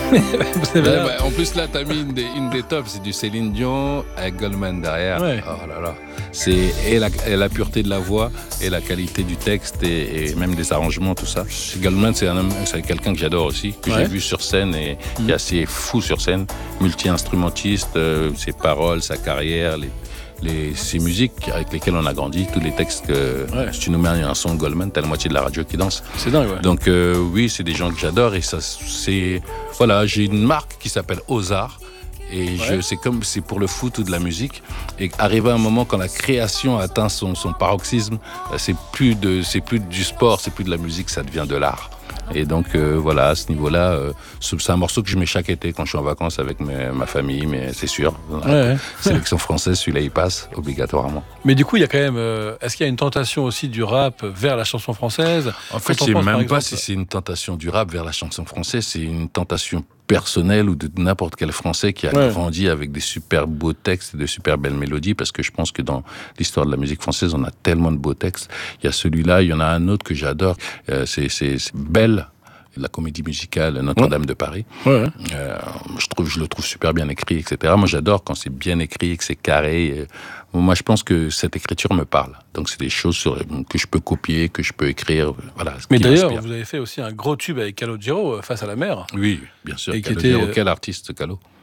En plus, là, t'as mis une des tops, c'est du Céline Dion avec Goldman derrière. Ouais. Oh là là. C'est et la pureté de la voix et la qualité du texte et même des arrangements, tout ça. Goldman, c'est quelqu'un que j'adore aussi, que j'ai vu sur scène et qui est assez fou sur scène, multi-instrumentiste, ses paroles, sa carrière, ces musiques avec lesquelles on a grandi, tous les textes que si tu nous mets un son de Goldman, t'as la moitié de la radio qui danse. C'est dingue, ouais. Donc oui, c'est des gens que j'adore et ça, voilà, j'ai une marque qui s'appelle Ozar. Et c'est pour le foot ou de la musique. Et arrivé à un moment quand la création atteint son paroxysme, c'est plus du sport, c'est plus de la musique, ça devient de l'art. Et donc voilà, à ce niveau-là, c'est un morceau que je mets chaque été quand je suis en vacances avec ma famille, mais c'est sûr. Sélection française, celui-là il passe obligatoirement. Mais du coup, il y a quand même. Est-ce qu'il y a une tentation aussi du rap vers la chanson française ? En fait, je sais même pas si c'est une tentation du rap vers la chanson française, c'est une tentation personnelle ou de n'importe quel Français qui a grandi avec des super beaux textes et de super belles mélodies, parce que je pense que dans l'histoire de la musique française, on a tellement de beaux textes. Il y a celui-là, il y en a un autre que j'adore, c'est Belle, la comédie musicale Notre-Dame de Paris. Je le trouve super bien écrit, etc. Moi, j'adore quand c'est bien écrit, que c'est carré. Moi, je pense que cette écriture me parle. Donc, c'est des choses que je peux copier, que je peux écrire. Voilà. Mais d'ailleurs, vous avez fait aussi un gros tube avec Calogero, Face à la mer. Oui, bien sûr. Et Calogero, quel artiste, Calo.